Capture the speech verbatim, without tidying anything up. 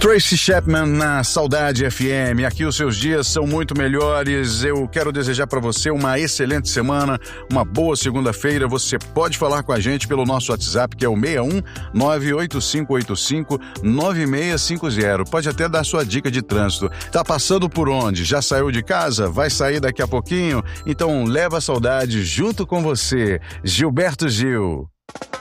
Tracy Chapman na Saudade F M. Aqui os seus dias são muito melhores. Eu quero desejar para você uma excelente semana, uma boa segunda-feira. Você pode falar com a gente pelo nosso WhatsApp, que é o seis um nove oito cinco oito cinco nove seis cinco zero. Pode até dar sua dica de trânsito. Tá passando por onde? Já saiu de casa? Vai sair daqui a pouquinho? Então leva a saudade junto com você. Gilberto Gil.